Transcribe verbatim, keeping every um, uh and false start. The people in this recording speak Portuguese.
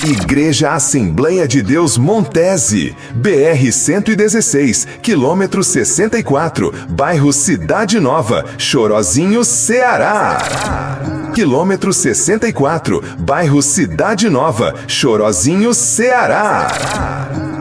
Igreja Assembleia de Deus Montese, B R cento e dezesseis, quilômetro sessenta e quatro, bairro Cidade Nova, Chorozinho, Ceará. Quilômetro sessenta e quatro, bairro Cidade Nova, Chorozinho, Ceará.